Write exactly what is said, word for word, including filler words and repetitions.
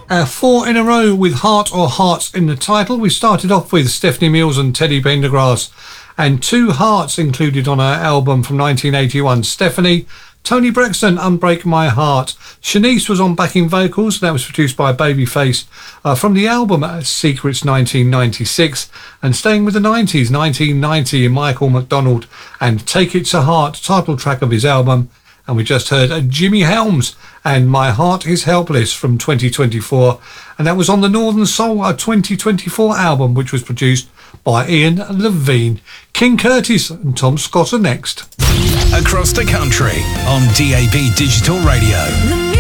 Uh, four in a row with Heart or Hearts in the title. We started off with Stephanie Mills and Teddy Pendergrass, and Two Hearts included on her album from nineteen eighty-one. Stephanie, Tony Braxton, Unbreak My Heart. Shanice was on backing vocals. That was produced by Babyface uh, from the album Secrets nineteen ninety-six. And staying with the nineties, nineteen ninety, Michael McDonald and Take It to Heart, title track of his album. And we just heard uh, Jimmy Helms and My Heart Is Helpless from twenty twenty-four. And that was on the Northern Soul uh, twenty twenty-four album, which was produced by Ian Levine. King Curtis and Tom Scott are next. Across the country on D A B Digital Radio.